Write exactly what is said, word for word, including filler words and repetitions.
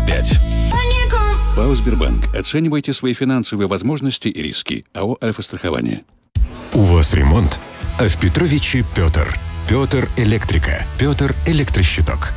пять. ПАО «Сбербанк». Оценивайте свои финансовые возможности и риски. АО «Альфа-страхование». У вас ремонт? А в Петровиче Петр. Петр Электрика. Петр Электрощиток.